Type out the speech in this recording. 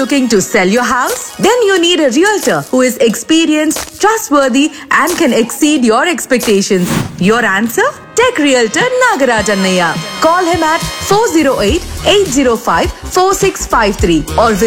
looking to sell your house? Then you need a realtor who is experienced, trustworthy, and can exceed your expectations. Your answer? Tech Realtor Nagaraj Annaiya. Call him at 408-805-4653 or visit